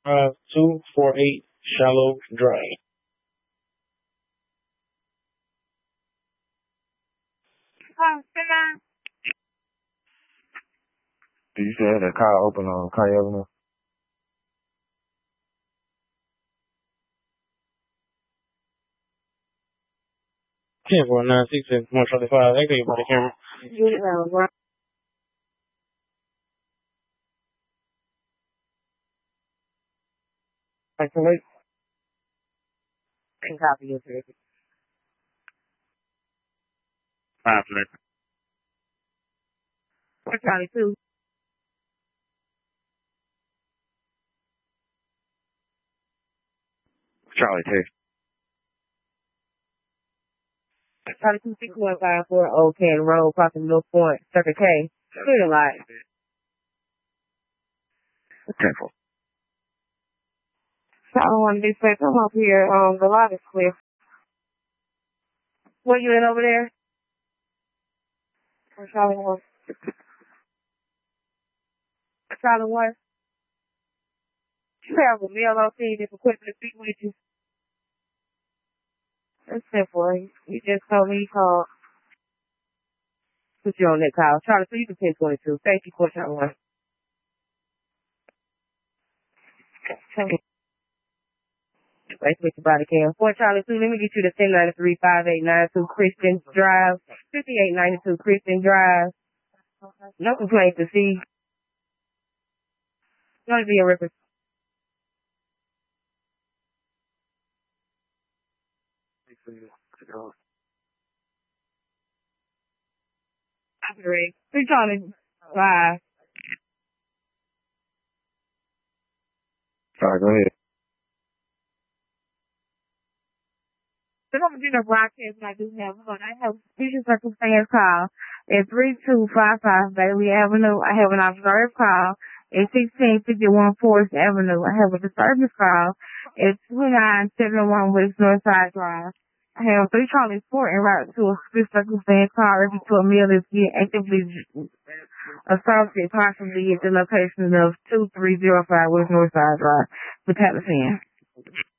5248 Shallow Drive. Do you still have that car open on Car Avenue? Ten four nine six six 125. They got your body camera. Isolate. And copy your ticket. 5 minutes. Charlie 2. Charlie 2. Charlie 2 6154 Old Canton Road, crossing Mill Point, Circle K. Clear light. 10-4. I don't want to be safe. I'm up here. The lot is clear. Where you in over there? Or Charlie 1? Charlie 1? You have a meal on scene that's equipped to speak with you. That's simple. You just told me he called. Put you on that call. Charlie, so you can 1022. Thank you for Charlie 1. Let's with your body cam. For Charlie 2, let me get you to 1093-5892 Christian Drive. 5892 Christian Drive. No complaints to see. Going to be a record. Great. 325. All right, go ahead. So I'm going to do the broadcast I do have. I have future circumstance call at 3255 Bailey Avenue. I have an observed call at 1651 Forest Avenue. I have a disturbance call at 2971 West Northside Drive. I have 3 Charlie 4 en route to a future circumstance call reference to a meal that's being actively assaulted possibly at the location of 2305 West Northside Drive with Patterson.